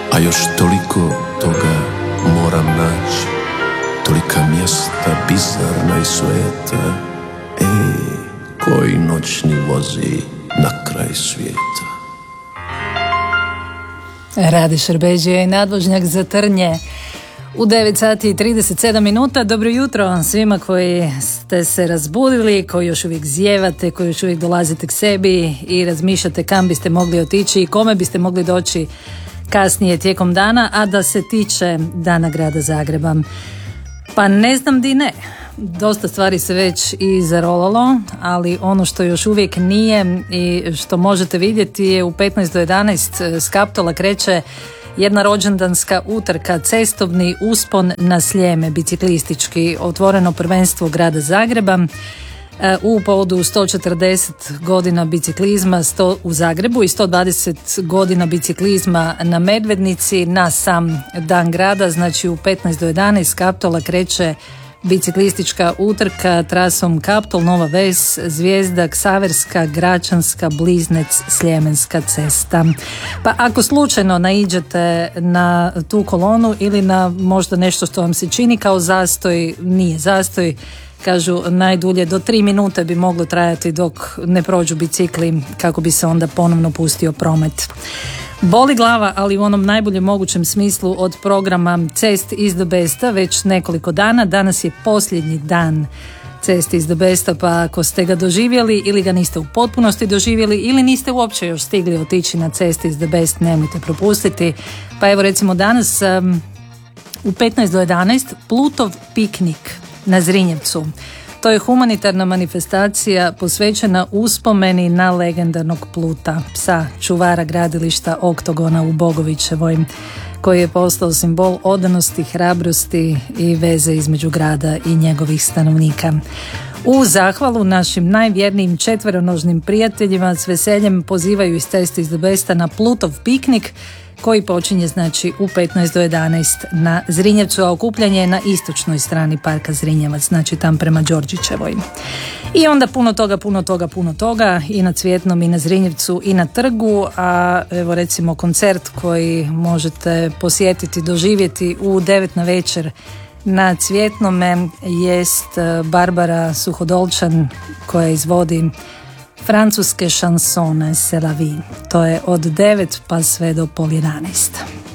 a još toliko toga moram naći, tolika mjesta bizarna i sveta, koji noćni vozi na kraj svijeta. Rade Šerbedžija i nadvožnjak za Trnje. U 9 sati i 37 minuta. Dobro jutro svima koji ste se razbudili, koji još uvijek zijevate, koji još uvijek dolazite k sebi i razmišljate kam biste mogli otići i kome biste mogli doći kasnije tijekom dana, a da se tiče Dana grada Zagreba. Pa ne znam di ne. Dosta stvari se već i zarolalo, ali ono što još uvijek nije i što možete vidjeti je u 15 do 11 s Kaptola kreće jedna rođendanska utrka, cestovni uspon na Sljeme, biciklistički, otvoreno prvenstvo grada Zagreba u povodu 140 godina biciklizma u Zagrebu i 120 godina biciklizma na Medvednici na sam Dan grada, znači u 15 do 11 s Kaptola kreće biciklistička utrka trasom Kaptol, Nova Ves, Zvijezda, Ksaverska, Gračanska, Bliznec, Sljemenska cesta. Pa ako slučajno naiđete na tu kolonu ili na možda nešto što vam se čini kao zastoj, nije zastoj, kažu najdulje do 3 minute bi moglo trajati dok ne prođu bicikli kako bi se onda ponovno pustio promet. Boli glava, ali u onom najboljem mogućem smislu od programa Cest is the Besta već nekoliko dana. Danas je posljednji dan Cest is the Besta, pa ako ste ga doživjeli ili ga niste u potpunosti doživjeli ili niste uopće još stigli otići na Cest is the Best, nemojte propustiti. Pa evo recimo danas u 15 do 11 Plutov piknik na Zrinjevcu. To je humanitarna manifestacija posvećena uspomeni na legendarnog Pluta, psa čuvara gradilišta Oktogona u Bogovićevoj, koji je postao simbol odanosti, hrabrosti i veze između grada i njegovih stanovnika. U zahvalu našim najvjernijim četveronožnim prijateljima s veseljem pozivaju iz Cest is the Besta na Plutov piknik koji počinje znači u 15 do 11 na Zrinjevcu, a okupljanje je na istočnoj strani parka Zrinjevac, znači tam prema Đorđićevoj. I onda puno toga i na Cvjetnom i na Zrinjevcu i na trgu, a evo recimo koncert koji možete posjetiti, doživjeti u 9 na večer na Cvjetnome jest Barbara Suhodolčan koja izvodi francuske šansone C'est la vie. To je od 9 pa sve do 10:30.